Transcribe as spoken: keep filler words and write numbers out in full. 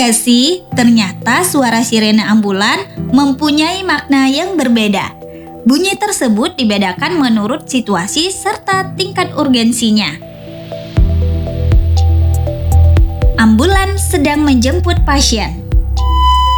gak sih, ternyata suara sirene ambulan mempunyai makna yang berbeda. Bunyi tersebut dibedakan menurut situasi serta tingkat urgensinya. Ambulan sedang menjemput pasien.